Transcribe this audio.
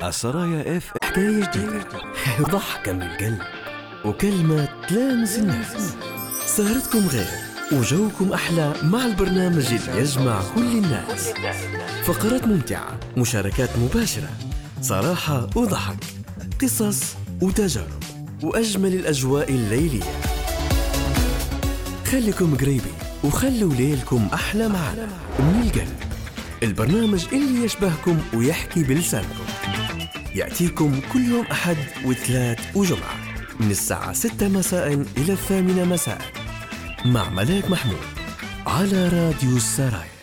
السرايا حكاية جديدة ضحكة من القلب وكلمة تلامس الناس. سهرتكم غير وجوكم أحلى مع البرنامج اللي يجمع كل الناس. فقرات ممتعة، مشاركات مباشرة، صراحة وضحك، قصص وتجارب، وأجمل الأجواء الليلية. خليكم قريبين وخلوا ليلكم أحلى معنا من القلب. البرنامج اللي يشبهكم ويحكي بلسانكم يأتيكم كل يوم أحد وثلاث وجمعة من الساعة 6 مساء إلى 8 مساء مع ملاك محمود على راديو السرايا.